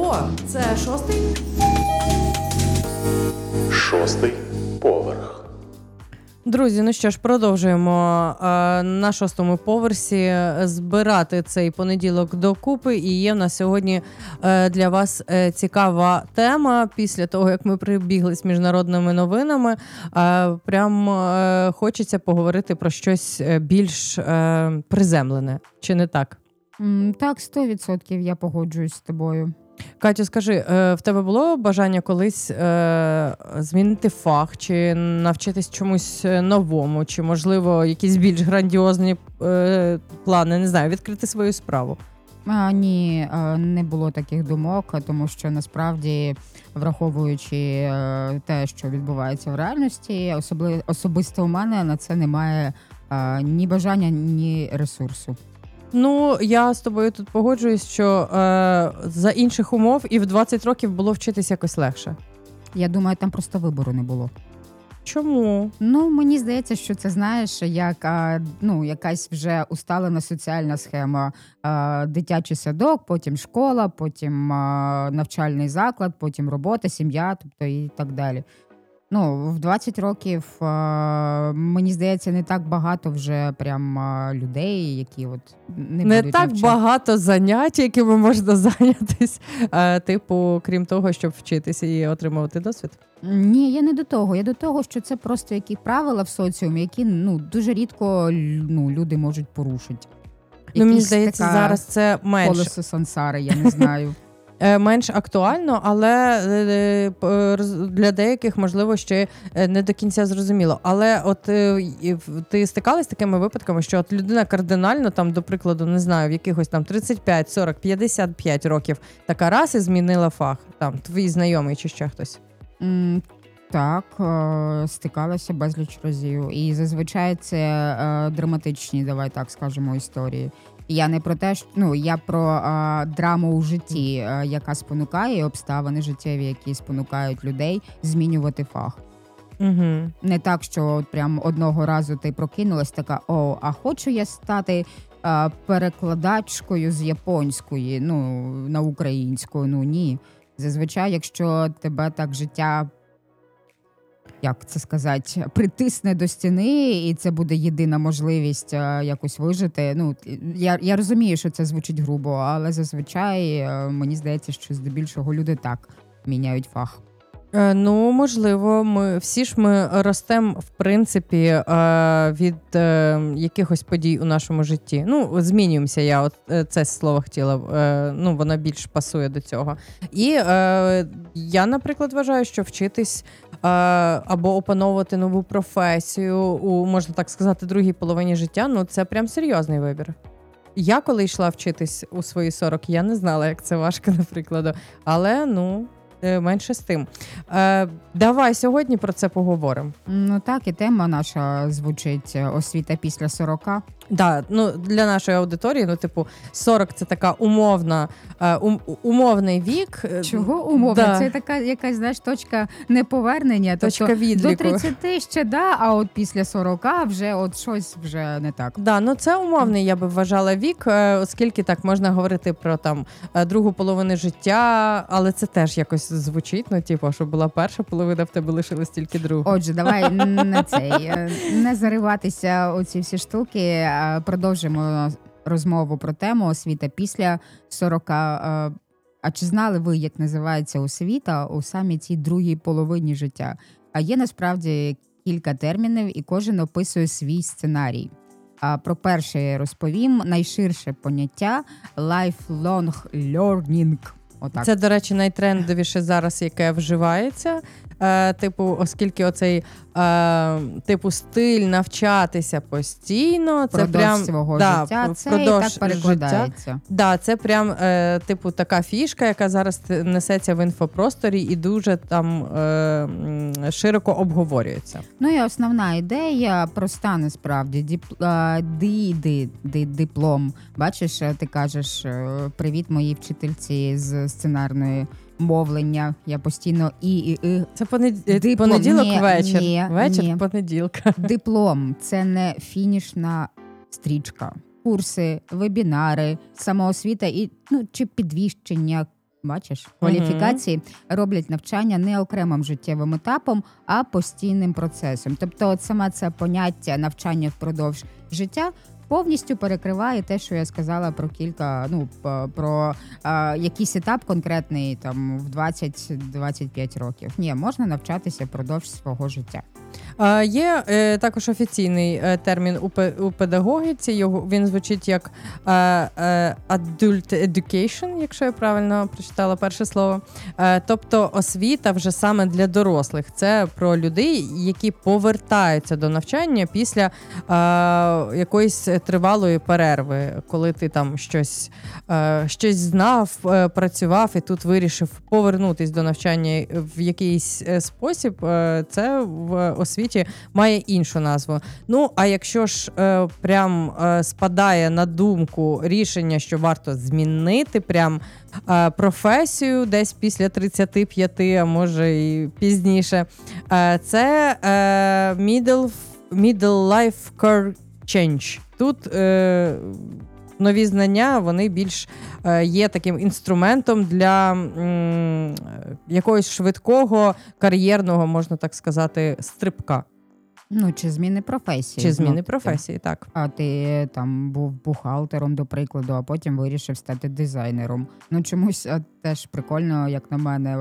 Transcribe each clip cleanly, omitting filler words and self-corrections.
Алло, це шостий? Шостий поверх. Друзі, ну що ж, продовжуємо на шостому поверсі збирати цей понеділок докупи. І є в нас сьогодні для вас цікава тема. Після того, як ми прибігли з міжнародними новинами, прям хочеться поговорити про щось більш приземлене. Чи не так? Так, 100% я погоджуюсь з тобою. Катю, скажи, в тебе було бажання колись змінити фах, чи навчитись чомусь новому, чи, можливо, якісь більш грандіозні плани, не знаю, відкрити свою справу? Ні, не було таких думок, тому що насправді, враховуючи те, що відбувається в реальності, особисто у мене на це немає ні бажання, ні ресурсу. Ну, я з тобою тут погоджуюсь, що за інших умов і в 20 років було вчитись якось легше. Я думаю, там просто вибору не було. Чому? Ну, мені здається, що це, знаєш, як якась вже усталена соціальна схема. Дитячий садок, потім школа, потім навчальний заклад, потім робота, сім'я, тобто і так далі. Ну, в 20 років, мені здається, не так багато вже прям людей, які от не будуть так навчати. багато занять, якими можна зайнятися, типу, крім того, щоб вчитися і отримувати досвід? Ні, я не до того. Я до того, що це просто які правила в соціумі, які дуже рідко люди можуть порушити. Мені здається, зараз це менш. Колесо сансари, я не знаю. Менш актуально, але для деяких, можливо, ще не до кінця зрозуміло. Але от ти стикалась з такими випадками, що от людина кардинально, там, до прикладу, не знаю, в якихось там 35, 40, 55 років така раз і змінила фах? Там, твій знайомий чи ще хтось? Так, стикалася безліч разів. І зазвичай це драматичні, давай так скажемо, історії. Я не про те, я про драму у житті, яка спонукає, обставини життєві, які спонукають людей змінювати фах. Угу. Не так, що от прям одного разу ти прокинулась така, а хочу я стати перекладачкою з японської, на українську, ні. Зазвичай, якщо тебе так життя, як це сказати, притисне до стіни, і це буде єдина можливість якось вижити. Я розумію, що це звучить грубо, але зазвичай мені здається, що здебільшого люди так міняють фах. Можливо, ми ростемо, в принципі, від якихось подій у нашому житті. Змінюємося, я от це слово хотіла, воно більш пасує до цього. І я, наприклад, вважаю, що вчитись або опановувати нову професію у, можна так сказати, другій половині життя, це прям серйозний вибір. Я, коли йшла вчитись у свої 40, я не знала, як це важко, наприклад, але, менше з тим. Давай сьогодні про це поговоримо. Так, і тема наша звучить «Освіта після 40». Да, для нашої аудиторії, 40 – це така умовний вік. Чого умовно? Да. Це така якась, знаєш, точка неповернення. Точка відліку. До 30 ще а от після 40 вже от щось вже не так. Да, це умовний, я би вважала, вік, оскільки так можна говорити про там другу половину життя, але це теж якось звучить, що була перша половина, в тебе лишилась тільки друга. Отже, давай не зариватися у ці всі штуки. Продовжимо розмову про тему освіта після 40. А чи знали ви, як називається освіта у саме цій другій половині життя? А є насправді кілька термінів, і кожен описує свій сценарій. Про перший розповім. Найширше поняття – lifelong learning. Отак. Це, до речі, найтрендовіше зараз, яке вживається. Оскільки оцей стиль навчатися постійно, це прям свого життя, це і так перекладається. Да, це прям така фішка, яка зараз несеться в інфопросторі і дуже там широко обговорюється. І основна ідея проста насправді. Диплом. Бачиш, ти кажеш привіт моїй вчительці з сценарної мовлення. Я постійно Це понеділок вечір. Ні. Понеділка. Диплом – це не фінішна стрічка. Курси, вебінари, самоосвіта і чи підвищення Бачиш, кваліфікації роблять навчання не окремим життєвим етапом, а постійним процесом. Тобто от саме це поняття навчання впродовж життя повністю перекриває те, що я сказала про про якийсь етап конкретний там в 20-25 років. Ні, можна навчатися впродовж свого життя. Є також офіційний термін у педагогіці, він звучить як adult education, якщо я правильно прочитала перше слово. Тобто освіта вже саме для дорослих. Це про людей, які повертаються до навчання після якоїсь тривалої перерви, коли ти там щось знав, працював і тут вирішив повернутись до навчання в якийсь спосіб. Це в освіті має іншу назву. Ну, а якщо ж прям спадає на думку рішення, що варто змінити прям професію десь після 35, а може і пізніше, це middle life career change. Тут нові знання, вони більш є таким інструментом для якогось швидкого, кар'єрного, можна так сказати, стрибка. Ну, чи зміни професії. Чи зміни професії, так. А ти там був бухгалтером, до прикладу, а потім вирішив стати дизайнером. Ну, чомусь теж прикольно, як на мене,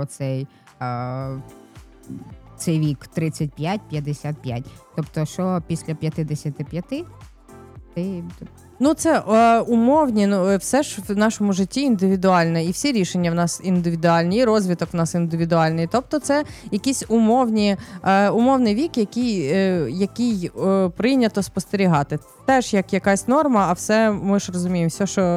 цей вік 35-55. Тобто, що після 55 ти... Ну, це умовні, все ж в нашому житті індивідуальне, і всі рішення в нас індивідуальні, і розвиток в нас індивідуальний. Тобто це якийсь умовний вік, який прийнято спостерігати. Теж як якась норма, а все, ми ж розуміємо,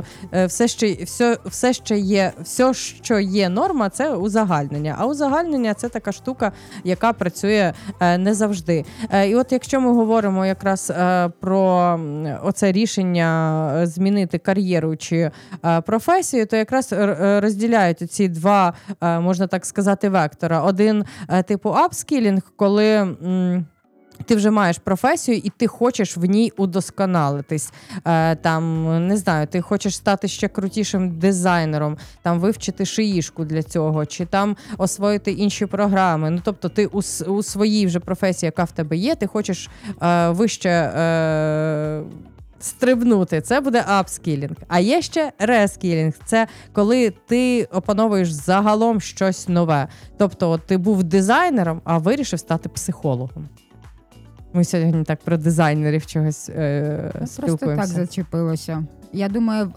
все, що є норма, це узагальнення. А узагальнення – це така штука, яка працює не завжди. І от якщо ми говоримо якраз про оце рішення змінити кар'єру чи професію, то якраз розділяють ці два, можна так сказати, вектора. Один типу апскілінг, коли ти вже маєш професію і ти хочеш в ній удосконалитись. Там, не знаю, ти хочеш стати ще крутішим дизайнером, там вивчити шиїшку для цього, чи там освоїти інші програми. Ну, тобто ти у своїй вже професії, яка в тебе є, ти хочеш вище стрибнути. Це буде апскілінг. А є ще рескілінг. Це коли ти опановуєш загалом щось нове. Тобто от ти був дизайнером, а вирішив стати психологом. Ми сьогодні так про дизайнерів чогось спілкуємося. Просто так зачепилося. Я думаю,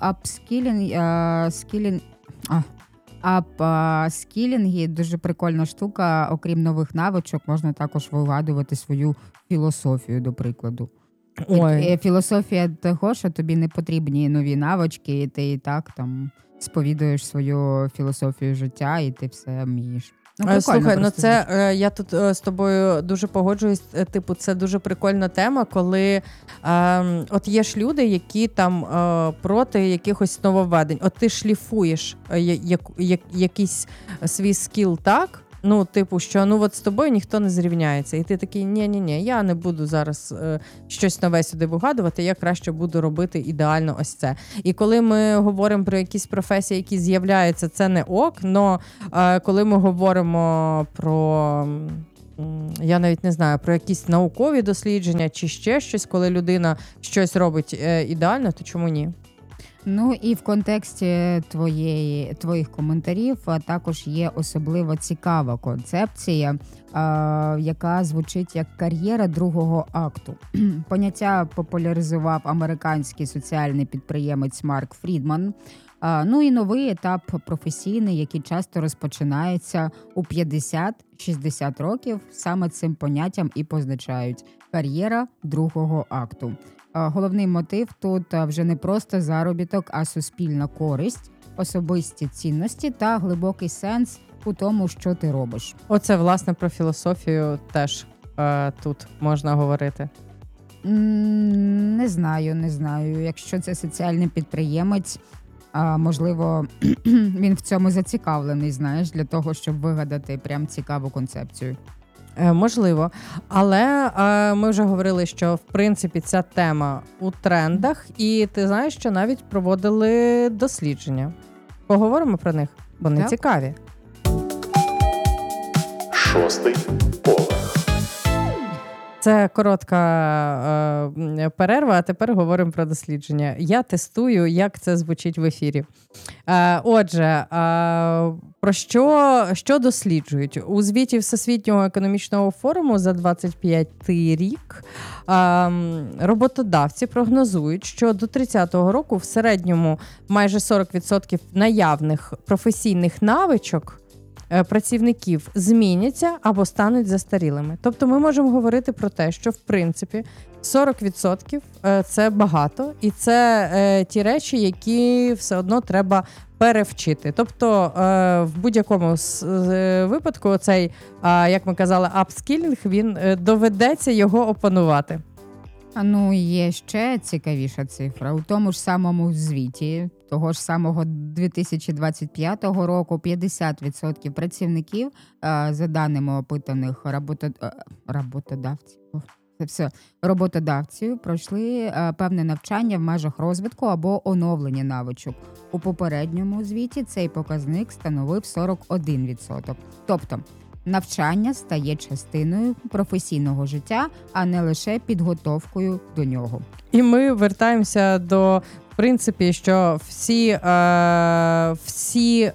апскілінги дуже прикольна штука. Окрім нових навичок, можна також вигадувати свою філософію, до прикладу. Ой. Філософія того, що тобі не потрібні нові навички, і ти і так там сповідуєш свою філософію життя, і ти все вмієш. Слухай, це я тут з тобою дуже погоджуюсь. Типу, це дуже прикольна тема, коли от є ж люди, які там проти якихось нововведень. От ти шліфуєш якийсь свій скіл так. Ну, типу, що от з тобою ніхто не зрівняється. І ти такий, ні, я не буду зараз щось нове сюди вигадувати, я краще буду робити ідеально ось це. І коли ми говоримо про якісь професії, які з'являються, це не ок, но коли ми говоримо про, я навіть не знаю, про якісь наукові дослідження чи ще щось, коли людина щось робить ідеально, то чому ні? Ну і в контексті твоїх коментарів також є особливо цікава концепція, яка звучить як кар'єра другого акту. Поняття популяризував американський соціальний підприємець Марк Фрідман. Ну і новий етап професійний, який часто розпочинається у 50-60 років, саме цим поняттям і позначають кар'єра другого акту. Головний мотив тут вже не просто заробіток, а суспільна користь, особисті цінності та глибокий сенс у тому, що ти робиш. Оце, власне, про філософію теж тут можна говорити. Не знаю. Якщо це соціальний підприємець, можливо, він в цьому зацікавлений, знаєш, для того, щоб вигадати прям цікаву концепцію. Можливо. Але ми вже говорили, що, в принципі, ця тема у трендах. І ти знаєш, що навіть проводили дослідження. Поговоримо про них? Вони Так. цікаві. 6-й поверх. Це коротка перерва, а тепер говоримо про дослідження. Я тестую, як це звучить в ефірі. Отже, про що досліджують? У звіті Всесвітнього економічного форуму за 25-й рік роботодавці прогнозують, що до 30-го року в середньому майже 40% наявних професійних навичок працівників зміняться або стануть застарілими. Тобто ми можемо говорити про те, що в принципі 40% це багато, і це ті речі, які все одно треба перевчити. Тобто в будь-якому випадку цей, як ми казали, апскілінг, він доведеться його опанувати. Ну, є ще цікавіша цифра. У тому ж самому звіті, того ж самого 2025 року, 50% працівників, за даними опитаних роботодавців, пройшли певне навчання в межах розвитку або оновлення навичок. У попередньому звіті цей показник становив 41%. Тобто, навчання стає частиною професійного життя, а не лише підготовкою до нього. І ми вертаємося до, в принципі, що всі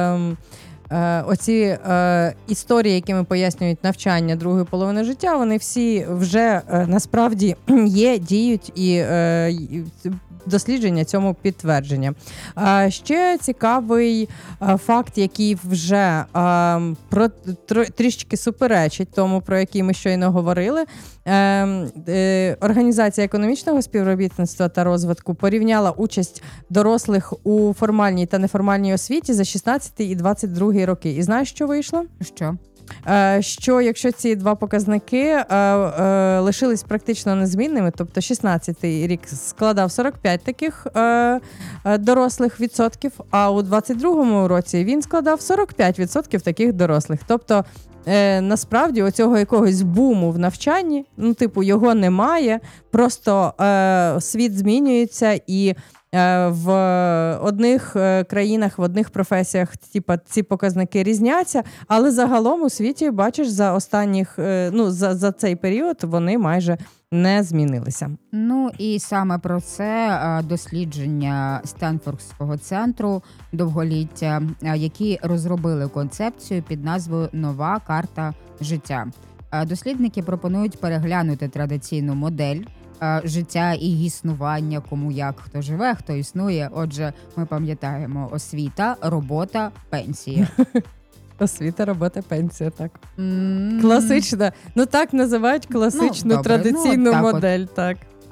оці історії, якими пояснюють навчання другої половини життя, вони всі вже насправді є, діють і дослідження цьому підтвердження. Ще цікавий факт, який вже трішки суперечить тому, про який ми щойно говорили. Організація економічного співробітництва та розвитку порівняла участь дорослих у формальній та неформальній освіті за 16 і 22 роки. І знаєш, що вийшло? Що? Що якщо ці два показники лишились практично незмінними, тобто 16-й рік складав 45 таких дорослих відсотків, а у 22-му році він складав 45% таких дорослих. Тобто насправді оцього якогось буму в навчанні, його немає, просто світ змінюється і в одних країнах, в одних професіях ці показники різняться, але загалом у світі, бачиш, за останніх, за цей період вони майже не змінилися. Ну і саме про це дослідження Стенфордського центру довголіття, які розробили концепцію під назвою «Нова карта життя». Дослідники пропонують переглянути традиційну модель життя і існування, кому як, хто живе, хто існує. Отже, ми пам'ятаємо: освіта, робота, пенсія. Освіта, робота, пенсія, так. Класична. Так називають класичну традиційну модель, так.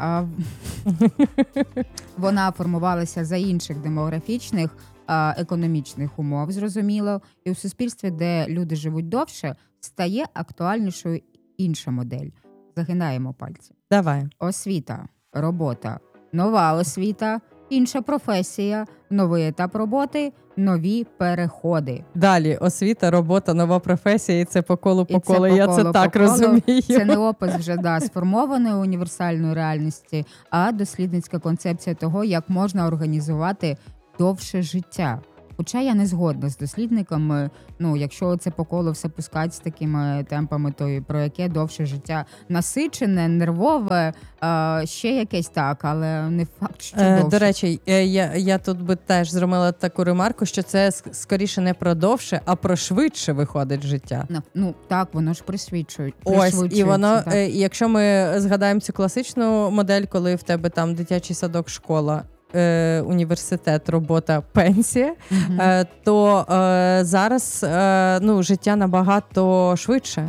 Вона формувалася за інших демографічних, економічних умов, зрозуміло. І у суспільстві, де люди живуть довше, стає актуальнішою інша модель. Загинаємо пальці. Давай. Освіта, робота, нова освіта, інша професія, новий етап роботи, нові переходи. Далі освіта, робота, нова професія, і це по колу. Я це так розумію. Це не опис вже сформованої універсальної реальності, а дослідницька концепція того, як можна організувати довше життя. Хоча я не згодна з дослідниками, якщо це по колу все пускати з такими темпами, то про яке довше життя? Насичене, нервове, ще якесь так, але не факт, що довше. До речі, я тут би теж зробила таку ремарку, що це скоріше не про довше, а про швидше виходить життя. Так, воно ж пришвидшує. Ось, і воно, якщо ми згадаємо цю класичну модель, коли в тебе там дитячий садок, школа, університет, робота, пенсія, то зараз життя набагато швидше.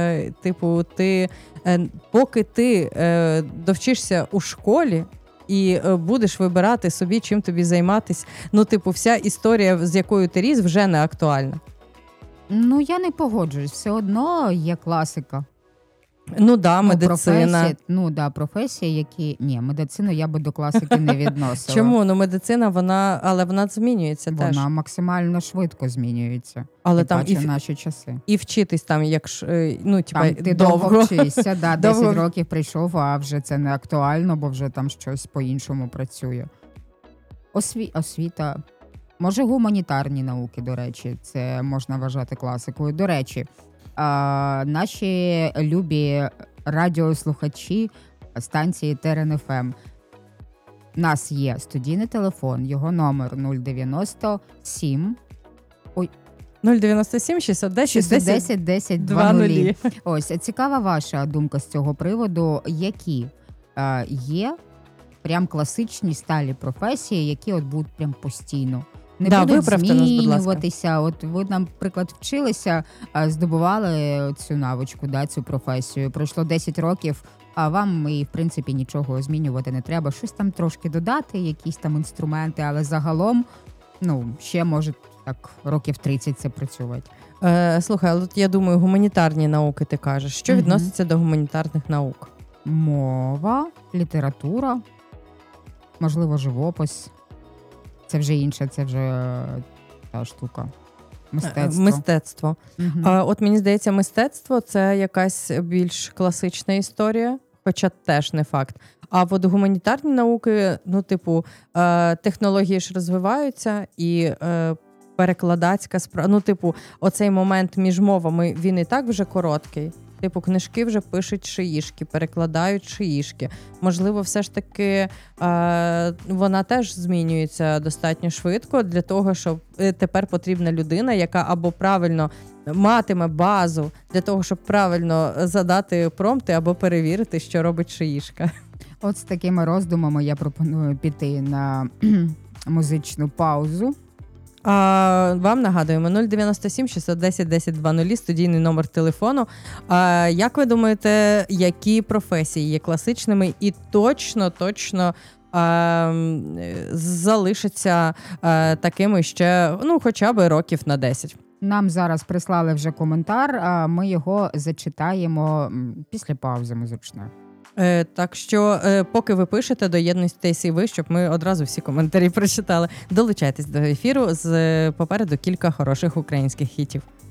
Поки ти довчишся у школі і будеш вибирати собі, чим тобі займатися, вся історія, з якою ти ріс, вже не актуальна. Я не погоджуюсь. Все одно є класика. Медицина. Професії, які... Ні, медицину я би до класики не відносила. Чому? Медицина, вона змінюється теж. Вона максимально швидко змінюється. Але там і наші часи. І вчитись там, ти довго вчишся, 10 років прийшов, а вже це не актуально, бо вже там щось по-іншому працює. Освіта. Може, гуманітарні науки, до речі, це можна вважати класикою. До речі, наші любі радіослухачі станції Терен ФМ. У нас є студійний телефон, його номер 097 097 610 10 10 20. Ось, цікава ваша думка з цього приводу. Які є прям класичні сталі професії, які от будуть прям постійно? Не будуть виправте нас, будь ласка. змінюватися. От ви, наприклад, вчилися, здобували цю навичку, цю професію. Пройшло 10 років, а вам і, в принципі, нічого змінювати не треба. Щось там трошки додати, якісь там інструменти, але загалом, ще може так років 30 це працювати. Слухай, але я думаю, гуманітарні науки ти кажеш. Що відноситься до гуманітарних наук? Мова, література, можливо, живопис. Це вже інше, це вже та штука. Мистецтво. Угу. От мені здається, мистецтво – це якась більш класична історія, хоча теж не факт. А от гуманітарні науки, технології ж розвиваються, і перекладацька справа, оцей момент між мовами, він і так вже короткий. Книжки вже пишуть шиїшки, перекладають шиїшки. Можливо, все ж таки вона теж змінюється достатньо швидко для того, щоб тепер потрібна людина, яка або правильно матиме базу для того, щоб правильно задати промпти, або перевірити, що робить шиїшка. От з такими роздумами я пропоную піти на музичну паузу. Вам нагадуємо 097 610 10 20, студійний номер телефону. Як ви думаєте, які професії є класичними і точно залишаться такими ще, хоча б років на 10? Нам зараз прислали вже коментар, а ми його зачитаємо після паузи музичної. Так що, поки ви пишете, доєднуйтесь і ви, щоб ми одразу всі коментарі прочитали. Долучайтесь до ефіру, попереду кілька хороших українських хітів.